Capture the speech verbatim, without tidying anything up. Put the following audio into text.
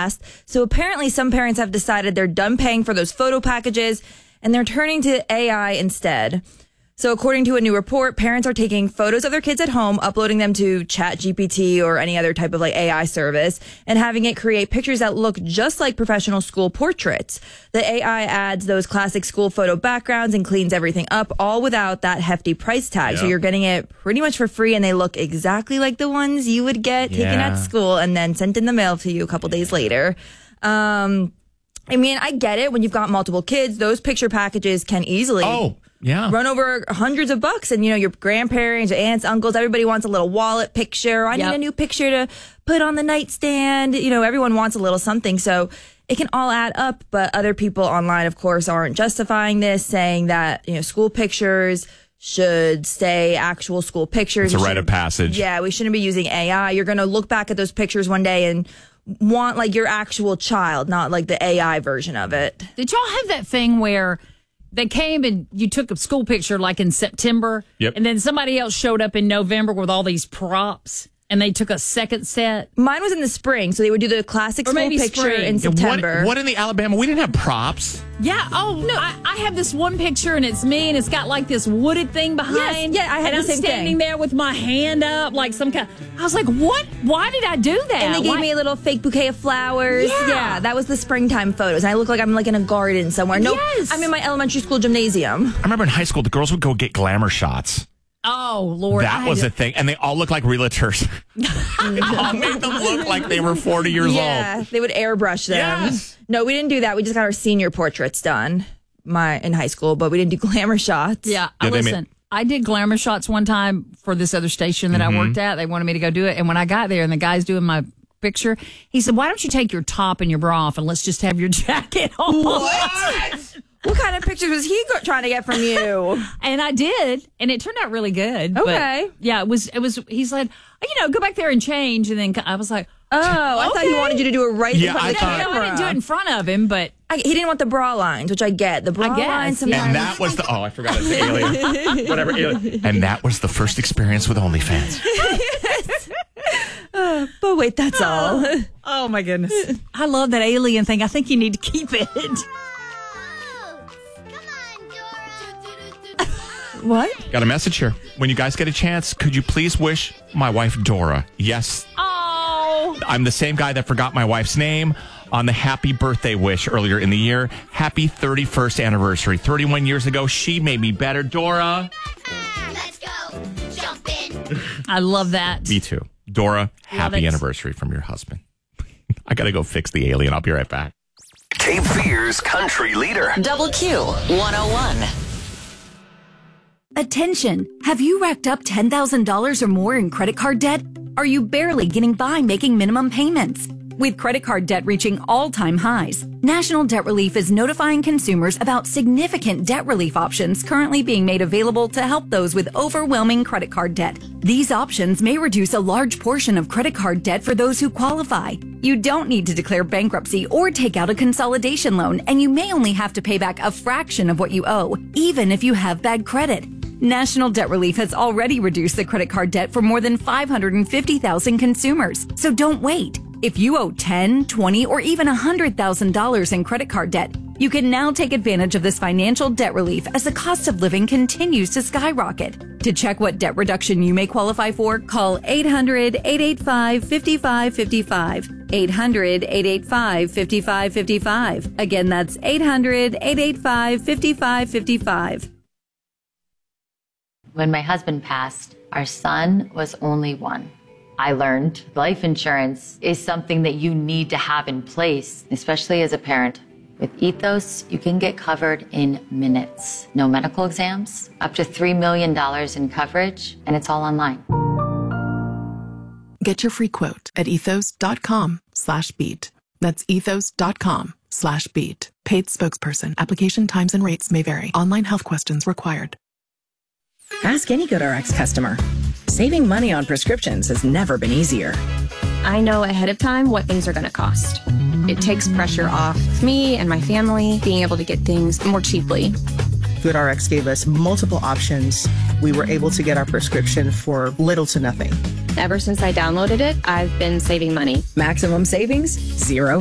past. So apparently some parents have decided they're done paying for those photo packages and they're turning to A I instead. So according to a new report, parents are taking photos of their kids at home, uploading them to ChatGPT or any other type of like A I service, and having it create pictures that look just like professional school portraits. The A I adds those classic school photo backgrounds and cleans everything up, all without that hefty price tag. Yep. So you're getting it pretty much for free, and they look exactly like the ones you would get yeah. taken at school and then sent in the mail to you a couple days later. Um, I mean, I get it. When you've got multiple kids, those picture packages can easily... Oh. Yeah. Run over hundreds of bucks, and you know your grandparents, your aunts, uncles, everybody wants a little wallet picture. I yep. need a new picture to put on the nightstand. You know, everyone wants a little something, so it can all add up. But other people online, of course, aren't justifying this, saying that you know school pictures should stay actual school pictures. It's a rite of passage. Yeah, we shouldn't be using A I. You're going to look back at those pictures one day and want like your actual child, not like the A I version of it. Did y'all have that thing where they came and you took a school picture like in September, yep. and then somebody else showed up in November with all these props, and they took a second set? Mine was in the spring, so they would do the classic or school maybe picture spring. in September. What, what in the Alabama? We didn't have props. Yeah. Oh, no. I, I have this one picture, and it's me, and it's got like this wooded thing behind. Yes, yeah, I had and the I'm same standing thing. there with my hand up like some kind. I was like, what? Why did I do that? And they gave Why? me a little fake bouquet of flowers. Yeah. yeah, that was the springtime photos. And I look like I'm like in a garden somewhere. No, yes. I'm in my elementary school gymnasium. I remember in high school, the girls would go get glamour shots. Oh, Lord. That I was to... a thing. And they all look like realtors. It all made them look like they were forty years yeah, old. They would airbrush them. Yes. No, we didn't do that. We just got our senior portraits done my in high school, but we didn't do glamour shots. Yeah, yeah listen. Made... I did glamour shots one time for this other station that mm-hmm. I worked at. They wanted me to go do it. And when I got there and the guy's doing my picture, he said, why don't you take your top and your bra off and let's just have your jacket on? What? What kind of pictures was he go- trying to get from you? And I did, and it turned out really good. Okay. But yeah, it was, it was, he said, you know, go back there and change. And then I was like, oh, I okay. thought he wanted you to do it right yeah, in front of the I camera. No, I didn't do it in front of him, but. I, he didn't want the bra lines, which I get. The bra I guess, lines sometimes. And that was the, oh, I forgot it's the alien. Whatever, alien. And that was the first experience with OnlyFans. uh, but wait, that's all. Oh, my goodness. I love that alien thing. I think you need to keep it. What? Got a message here. When you guys get a chance, could you please wish my wife Dora? Yes. Oh. I'm the same guy that forgot my wife's name on the happy birthday wish earlier in the year. Happy thirty-first anniversary. thirty-one years ago, she made me better. Dora. Let's go. Jump in. I love that. Me too. Dora, happy it. anniversary from your husband. I got to go fix the alien. I'll be right back. Cape Fear's country leader. Double Q one oh one. Attention! Have you racked up ten thousand dollars or more in credit card debt? Are you barely getting by making minimum payments? With credit card debt reaching all-time highs, National Debt Relief is notifying consumers about significant debt relief options currently being made available to help those with overwhelming credit card debt. These options may reduce a large portion of credit card debt for those who qualify. You don't need to declare bankruptcy or take out a consolidation loan, and you may only have to pay back a fraction of what you owe, even if you have bad credit. National Debt Relief has already reduced the credit card debt for more than five hundred fifty thousand consumers. So don't wait. If you owe ten, twenty, or even one hundred thousand dollars in credit card debt, you can now take advantage of this financial debt relief as the cost of living continues to skyrocket. To check what debt reduction you may qualify for, call eight hundred, eight eight five, five five five five. eight hundred, eight eight five, five five five five. Again, that's eight hundred, eight eight five, five five five five. When my husband passed, our son was only one. I learned life insurance is something that you need to have in place, especially as a parent. With Ethos, you can get covered in minutes. No medical exams, up to three million dollars in coverage, and it's all online. Get your free quote at ethos.com slash beat. That's ethos.com slash beat. Paid spokesperson. Application times and rates may vary. Online health questions required. Ask any GoodRx customer. Saving money on prescriptions has never been easier. I know ahead of time what things are going to cost. It takes pressure off me and my family being able to get things more cheaply. GoodRx gave us multiple options. We were able to get our prescription for little to nothing. Ever since I downloaded it, I've been saving money. Maximum savings? Zero